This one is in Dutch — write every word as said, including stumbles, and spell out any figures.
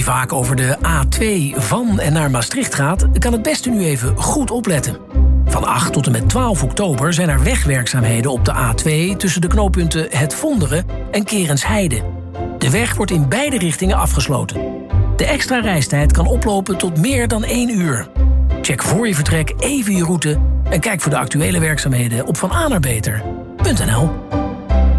vaak over de A twee van en naar Maastricht gaat, kan het beste nu even goed opletten. Van acht tot en met twaalf oktober zijn er wegwerkzaamheden op de A twee tussen de knooppunten Het Vonderen en Kerensheide. De weg wordt in beide richtingen afgesloten. De extra reistijd kan oplopen tot meer dan één uur. Check voor je vertrek even je route en kijk voor de actuele werkzaamheden op van a naar beter punt n l.